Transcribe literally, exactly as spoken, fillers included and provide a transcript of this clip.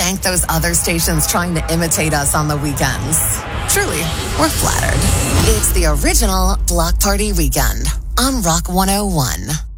thank those other stations trying to imitate us on the weekends. Truly, we're flattered. It's the original Block Party Weekend on Rock one oh one.